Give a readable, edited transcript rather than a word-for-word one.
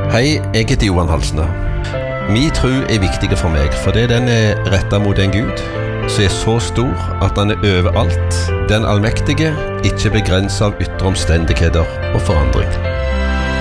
Hei, jeg heter Johan Halsne. Min tro viktig for meg, fordi den rettet mot en Gud som så stor at han overalt, den allmektige, ikke begrenset av ytre omstendigheter og forandring.